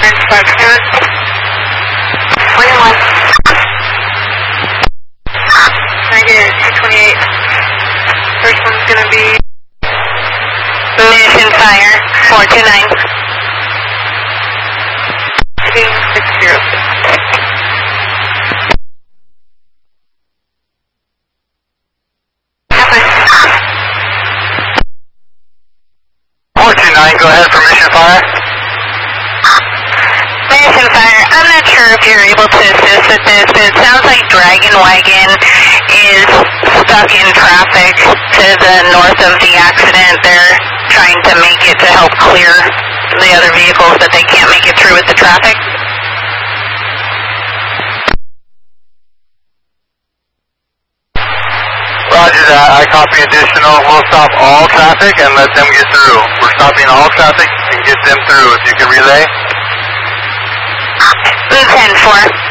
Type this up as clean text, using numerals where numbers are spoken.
21. Negative 228. First one's going to be Mission Fire 429. 260. 429, go ahead for Mission Fire. Mission Fire, I'm not sure if you're able to assist with this, but it sounds like Dragon Wagon is stuck in traffic to the north of the accident. They're trying to make it to help clear the other vehicles, but they can't make it through with the traffic. Roger that, I copy additional. We'll stop all traffic and let them get through. We're stopping all traffic and get them through. If you can relay. 10-4.